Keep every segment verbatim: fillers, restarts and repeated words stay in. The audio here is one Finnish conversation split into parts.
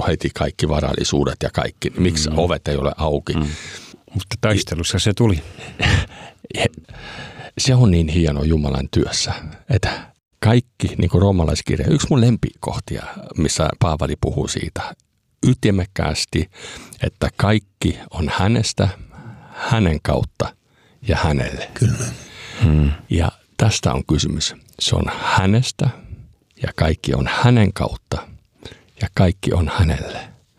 heti kaikki varallisuudet ja kaikki. Miksi mm. ovet ei ole auki? Mm. Mutta taistelussa se tuli. Se on niin hieno Jumalan työssä, että kaikki, niin kuin roomalaiskirja, yksi mun lempikohtia, missä Paavali puhuu siitä ytimekkäästi, että kaikki on hänestä, hänen kautta ja hänelle. Kyllä. Hmm. Ja tästä on kysymys. Se on hänestä ja kaikki on hänen kautta ja kaikki on hänelle.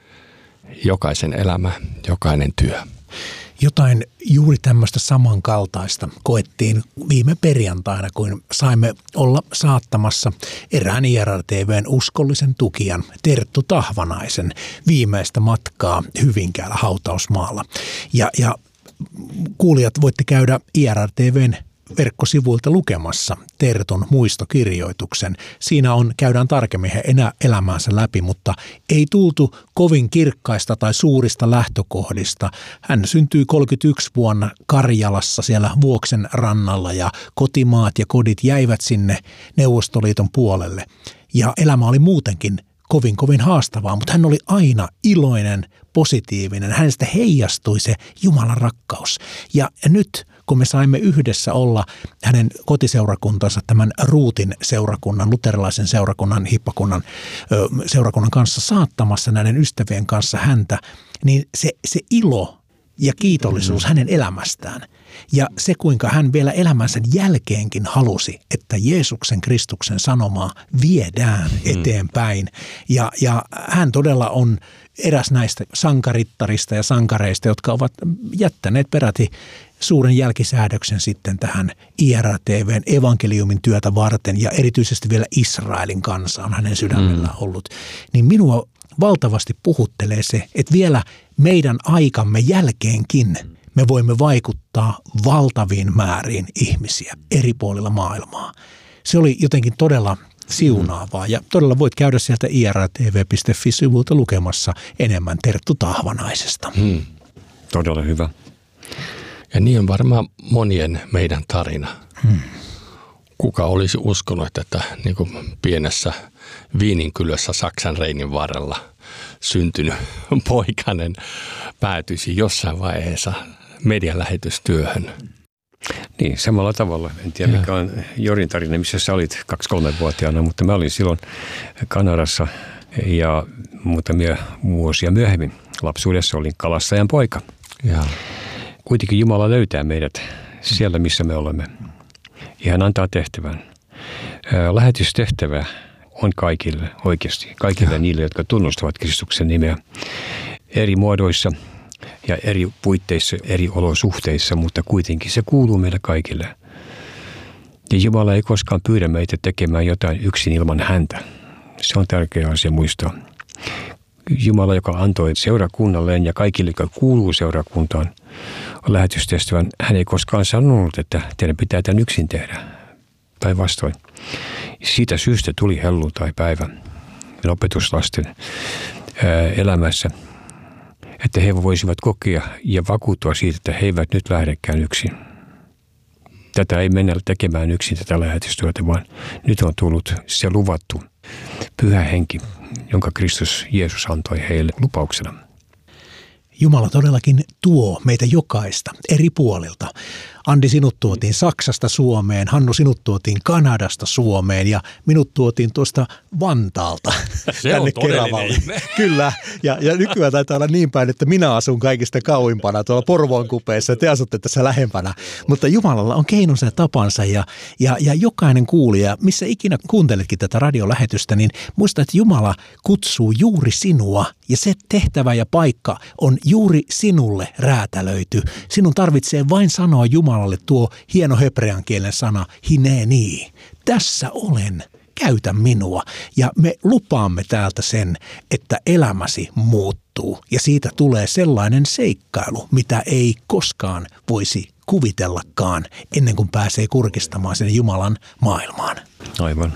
Jokaisen elämä, jokainen työ. Jotain juuri tämmöistä samankaltaista koettiin viime perjantaina, kun saimme olla saattamassa erään I R R T V:n uskollisen tukijan Terttu Tahvanaisen viimeistä matkaa Hyvinkäällä hautausmaalla. Ja, ja kuulijat, voitte käydä I R R T V:n verkkosivuilta lukemassa Tertun muistokirjoituksen. Siinä on, käydään tarkemmin enää elämäänsä läpi, mutta ei tultu kovin kirkkaista tai suurista lähtökohdista. Hän syntyi kolmekymmentäyksi vuonna Karjalassa siellä Vuoksen rannalla ja kotimaat ja kodit jäivät sinne Neuvostoliiton puolelle. Ja elämä oli muutenkin kovin kovin haastavaa, mutta hän oli aina iloinen, positiivinen. Hänestä heijastui se Jumalan rakkaus. Ja nyt kun me saimme yhdessä olla hänen kotiseurakuntansa, tämän Ruutin seurakunnan, luterilaisen seurakunnan, hippakunnan seurakunnan kanssa saattamassa näiden ystävien kanssa häntä, niin se, se ilo ja kiitollisuus mm. hänen elämästään ja se, kuinka hän vielä elämänsä jälkeenkin halusi, että Jeesuksen Kristuksen sanomaa viedään eteenpäin. Ja, ja hän todella on eräs näistä sankarittarista ja sankareista, jotka ovat jättäneet peräti suuren jälkisäädöksen sitten tähän I R R T V:n evankeliumin työtä varten ja erityisesti vielä Israelin kanssa on hänen sydämellään ollut. Niin minua valtavasti puhuttelee se, että vielä meidän aikamme jälkeenkin me voimme vaikuttaa valtaviin määriin ihmisiä eri puolilla maailmaa. Se oli jotenkin todella siunaavaa ja todella voit käydä sieltä I R R T V piste fi-sivulta lukemassa enemmän Terttu Tahvanaisesta. Hmm. Todella hyvä. Ja niin on varmaan monien meidän tarina. Hmm. Kuka olisi uskonut, että niin kuin pienessä Viininkylössä Saksan Reinin varrella syntynyt poikainen päätyisi jossain vaiheessa medialähetystyöhön. Niin, samalla tavalla. En tiedä, ja. mikä on Jorin tarina, missä sä olit kaksi-kolmevuotiaana, mutta mä olin silloin Kanadassa ja muutamia vuosia myöhemmin lapsuudessa olin kalassajan poika. Ja. Kuitenkin Jumala löytää meidät siellä, missä me olemme. Ja hän antaa tehtävän. Lähetystehtävä on kaikille oikeasti, kaikille ja. niille, jotka tunnustavat Kristuksen nimeä eri muodoissa ja eri puitteissa, eri olosuhteissa, mutta kuitenkin se kuuluu meille kaikille. Ja Jumala ei koskaan pyydä meitä tekemään jotain yksin ilman häntä. Se on tärkeä asia muistaa. Jumala, joka antoi seurakunnalleen ja kaikille, jotka kuuluu seurakuntaan, lähetystehtävän, hän ei koskaan sanonut, että teidän pitää tämän yksin tehdä. Päinvastoin. Siitä syystä tuli helluntai-päivä opetuslasten elämässä, että he voisivat kokea ja vakuuttua siitä, että he eivät nyt lähdekään yksin. Tätä ei mennä tekemään yksin tätä lähetystyötä, vaan nyt on tullut se luvattu pyhä henki, jonka Kristus Jeesus antoi heille lupauksena. Jumala todellakin tuo meitä jokaista eri puolilta. Andi, sinut tuotiin Saksasta Suomeen, Hannu, sinut tuotiin Kanadasta Suomeen ja minut tuotiin tuosta Vantaalta se tänne Keravalle. Kyllä, ja, ja nykyään taitaa olla niin päin, että minä asun kaikista kauimpana tuolla Porvoon kupeessa ja te asutte tässä lähempänä. Mutta Jumalalla on keinonsa ja tapansa ja, ja, ja jokainen kuulija, missä ikinä kuunteletkin tätä radiolähetystä, niin muista, että Jumala kutsuu juuri sinua ja se tehtävä ja paikka on juuri sinulle räätälöity. Sinun tarvitsee vain sanoa Jumalalle tuo hieno hebrean kielen sana hineni. Tässä olen, käytä minua. Ja me lupaamme täältä sen, että elämäsi muuttuu. Ja siitä tulee sellainen seikkailu, mitä ei koskaan voisi kuvitellakaan ennen kuin pääsee kurkistamaan sen Jumalan maailmaan. Aivan.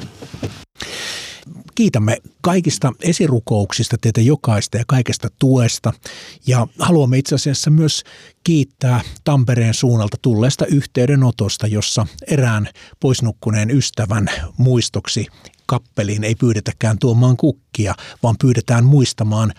Kiitämme kaikista esirukouksista teitä jokaista ja kaikesta tuesta ja haluamme itse asiassa myös kiittää Tampereen suunnalta tulleesta yhteydenotosta, jossa erään poisnukkuneen ystävän muistoksi kappeliin ei pyydetäkään tuomaan kukkia, vaan pyydetään muistamaan